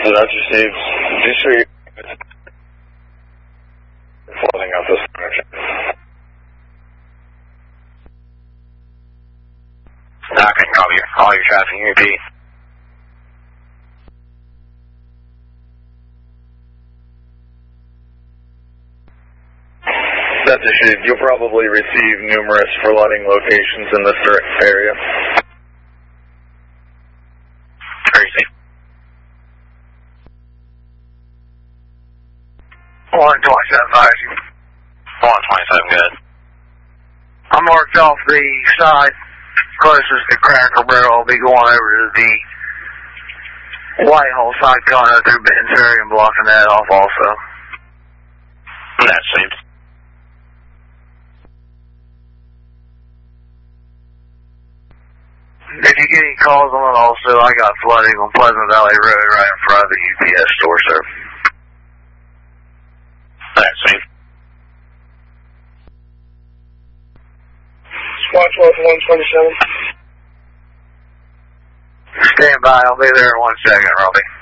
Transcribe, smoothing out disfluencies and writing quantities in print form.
That's received. Just sure you're flooding out this direction. Okay, all your traffic in repeat. That's issued. You'll probably receive numerous flooding locations in this area. Crazy. 127, 127, good. I marked off the side closest to Cracker Barrel. I'll be going over to the Whitehall side going out through Benton Ferry and blocking that off also. That seems. If you get any calls on it also, I got flooding on Pleasant Valley Road right in front of the UPS store, sir. That seems. Wadsworth 127. Stand by, I'll be there in 1 second, Robbie.